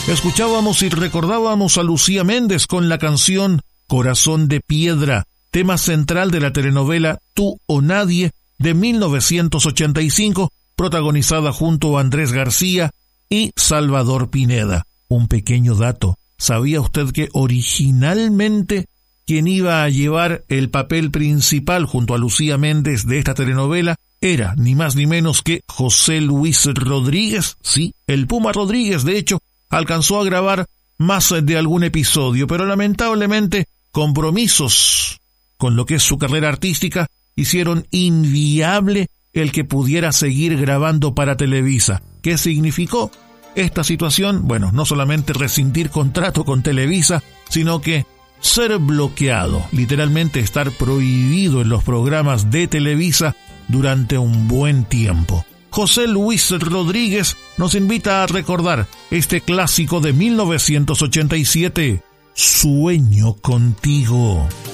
Escuchábamos y recordábamos a Lucía Méndez con la canción Corazón de Piedra, tema central de la telenovela Tú o Nadie de 1985, protagonizada junto a Andrés García y Salvador Pineda. Un pequeño dato: ¿sabía usted que originalmente quien iba a llevar el papel principal junto a Lucía Méndez de esta telenovela era ni más ni menos que José Luis Rodríguez? Sí, el Puma Rodríguez, de hecho, alcanzó a grabar más de algún episodio, pero lamentablemente compromisos con lo que es su carrera artística hicieron inviable el que pudiera seguir grabando para Televisa. ¿Qué significó esta situación? Bueno, no solamente rescindir contrato con Televisa, sino que ser bloqueado, literalmente estar prohibido en los programas de Televisa durante un buen tiempo. José Luis Rodríguez nos invita a recordar este clásico de 1987, Sueño contigo.